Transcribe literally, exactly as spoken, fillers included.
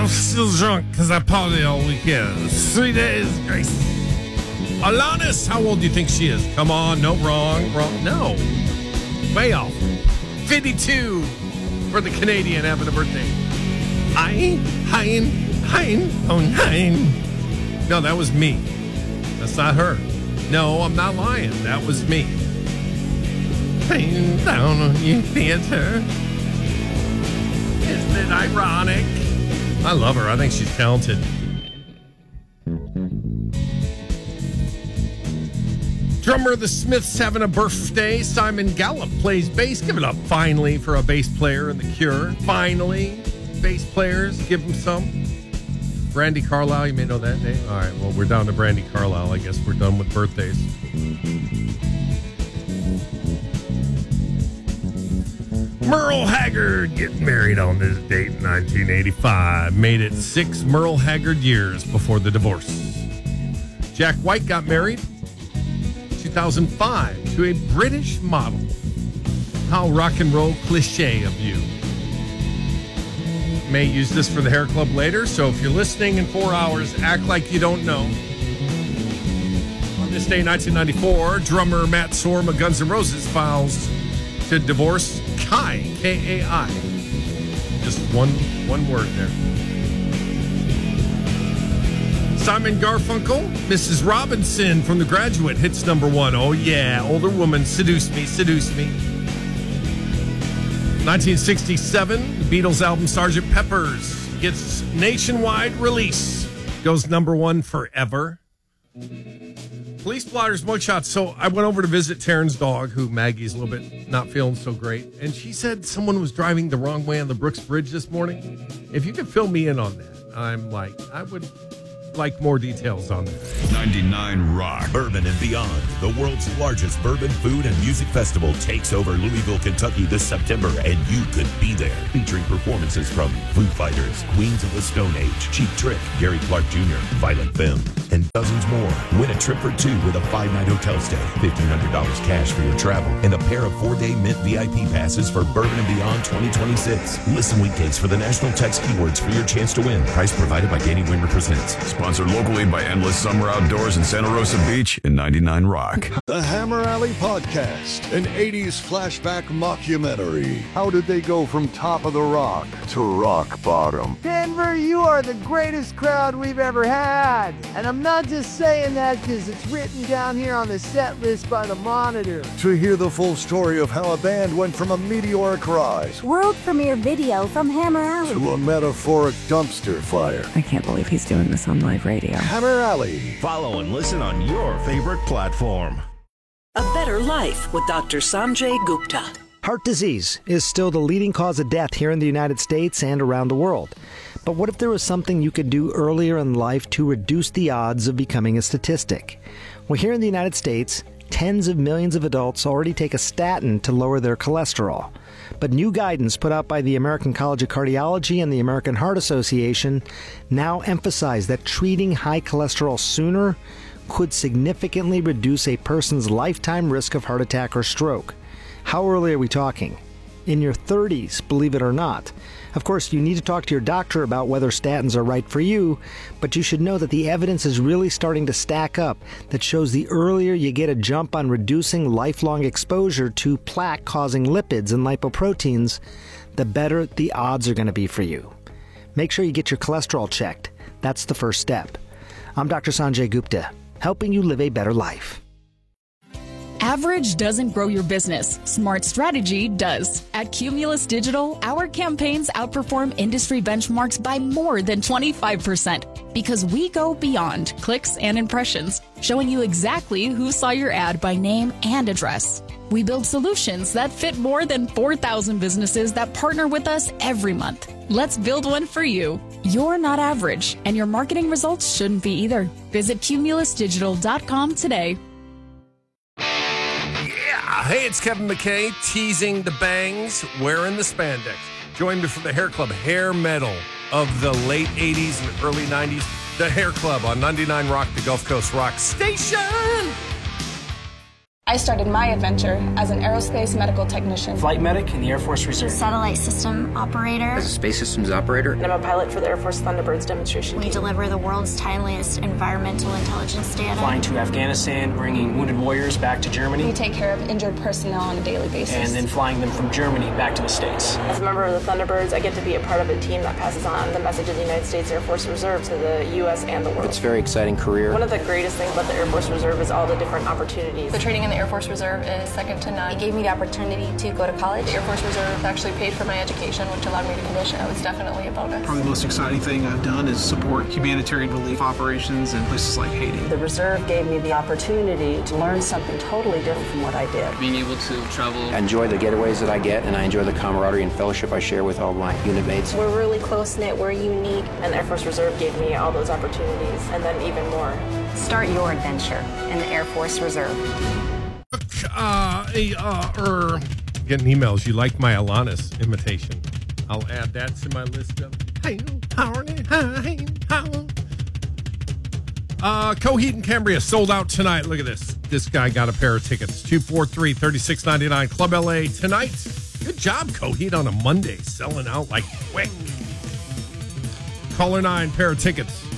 I'm still drunk because I partied all weekend. Three days, Grace. Alanis, how old do you think she is? Come on, no, wrong, wrong. No. Way off. fifty-two for the Canadian having a birthday. Hein, hein, hein, oh, hein. No, that was me. That's not her. No, I'm not lying. That was me. Pain down on you, theater. Isn't it ironic? I love her. I think she's talented. Drummer of the Smiths having a birthday. Simon Gallup plays bass. Give it up finally for a bass player in The Cure. Finally, bass players, give them some. Brandy Carlisle, you may know that name. All right, well, we're down to Brandy Carlisle. I guess we're done with birthdays. Merle Haggard getting married on this date in nineteen eighty-five. Made it six Merle Haggard years before the divorce. Jack White got married two thousand five to a British model. How rock and roll cliche of you. May use this for the hair club later, so if you're listening in four hours, act like you don't know. On this day, nineteen ninety-four, drummer Matt Sorum of Guns N' Roses files to divorce Kai, K A I. Just one one word there. Simon Garfunkel, Missus Robinson from The Graduate hits number one. Oh yeah, older woman, seduce me, seduce me. nineteen sixty-seven, the Beatles album Sergeant Pepper's gets nationwide release. Goes number one forever. Police blotters, mugshots. So I went over to visit Taryn's dog, who Maggie's a little bit not feeling so great. And she said someone was driving the wrong way on the Brooks Bridge this morning. If you could fill me in on that, I'm like, I would like more details on that. ninety-nine Rock. Bourbon and Beyond, the world's largest bourbon, food, and music festival, takes over Louisville, Kentucky this September, and you could be there. Featuring performances from Foo Fighters, Queens of the Stone Age, Cheap Trick, Gary Clark Junior, Violent Femme, and dozens more. Win a trip for two with a five-night hotel stay, fifteen hundred dollars cash for your travel, and a pair of four-day Mint V I P passes for Bourbon and Beyond twenty twenty-six. Listen weekdays for the national text keywords for your chance to win. Price provided by Danny Wimmer Presents. Sponsored locally by Endless Summer Outdoors in Santa Rosa Beach and ninety-nine Rock. The Hammer Alley Podcast, an eighties flashback mockumentary. How did they go from top of the rock to rock bottom? Denver, you are the greatest crowd we've ever had. And I'm not just saying that because it's written down here on the set list by the Monitor. To hear the full story of how a band went from a meteoric rise, world premiere video from Hammer Alley, to a metaphoric dumpster fire. I can't believe he's doing this on live radio. Hammer Alley. Follow and listen on your favorite platform. A Better Life with Doctor Sanjay Gupta. Heart disease is still the leading cause of death here in the United States and around the world. But what if there was something you could do earlier in life to reduce the odds of becoming a statistic? Well, here in the United States, tens of millions of adults already take a statin to lower their cholesterol. But new guidance put out by the American College of Cardiology and the American Heart Association now emphasize that treating high cholesterol sooner could significantly reduce a person's lifetime risk of heart attack or stroke. How early are we talking? In your thirties, believe it or not. Of course, you need to talk to your doctor about whether statins are right for you, but you should know that the evidence is really starting to stack up that shows the earlier you get a jump on reducing lifelong exposure to plaque-causing lipids and lipoproteins, the better the odds are going to be for you. Make sure you get your cholesterol checked. That's the first step. I'm Doctor Sanjay Gupta, helping you live a better life. Average doesn't grow your business. Smart strategy does. At Cumulus Digital, our campaigns outperform industry benchmarks by more than twenty-five percent because we go beyond clicks and impressions, showing you exactly who saw your ad by name and address. We build solutions that fit more than four thousand businesses that partner with us every month. Let's build one for you. You're not average, and your marketing results shouldn't be either. Visit cumulus digital dot com today. Hey, it's Kevin McKay, teasing the bangs, wearing the spandex. Join me for the Hair Club hair metal of the late eighties and early nineties. The Hair Club on ninety-nine Rock, the Gulf Coast Rock Station. I started my adventure as an aerospace medical technician. Flight medic in the Air Force Reserve. Satellite system operator. As a space systems operator. And I'm a pilot for the Air Force Thunderbirds demonstration We team. deliver the world's timeliest environmental intelligence data. Flying to Afghanistan, bringing wounded warriors back to Germany. We take care of injured personnel on a daily basis. And then flying them from Germany back to the States. As a member of the Thunderbirds, I get to be a part of a team that passes on the message of the United States Air Force Reserve to the U S and the world. It's a very exciting career. One of the greatest things about the Air Force Reserve is all the different opportunities. The training in the Air Force Reserve is second to none. It gave me the opportunity to go to college. The Air Force Reserve actually paid for my education, which allowed me to commission. That was definitely a bonus. Probably the most exciting thing I've done is support humanitarian relief operations in places like Haiti. The Reserve gave me the opportunity to learn something totally different from what I did. Being able to travel. I enjoy the getaways that I get, and I enjoy the camaraderie and fellowship I share with all my unit mates. We're really close-knit, we're unique, and the Air Force Reserve gave me all those opportunities, and then even more. Start your adventure in the Air Force Reserve. Uh, uh, er, getting emails. You like my Alanis imitation? I'll add that to my list of. Uh, Coheed and Cambria sold out tonight. Look at this. This guy got a pair of tickets. two four three, three six nine nine. Club L A tonight. Good job, Coheed, on a Monday, selling out like quick. Caller nine, pair of tickets.